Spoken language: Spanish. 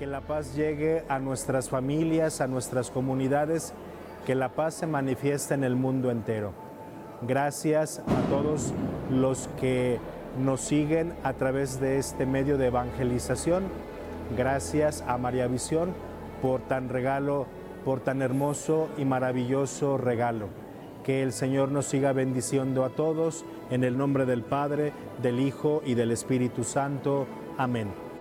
que la paz llegue a nuestras familias, a nuestras comunidades, que la paz se manifieste en el mundo entero. Gracias a todos los que nos siguen a través de este medio de evangelización. Gracias a María Visión por tan hermoso y maravilloso regalo. Que el Señor nos siga bendiciendo a todos, en el nombre del Padre, del Hijo y del Espíritu Santo. Amén.